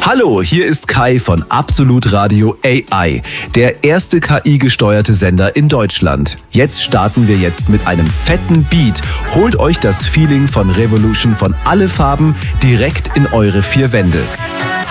Hallo, hier ist Kai von Absolut Radio AI, der erste KI-gesteuerte Sender in Deutschland. Jetzt starten wir mit einem fetten Beat. Holt euch das Feeling von Revolution von alle Farben direkt in eure vier Wände.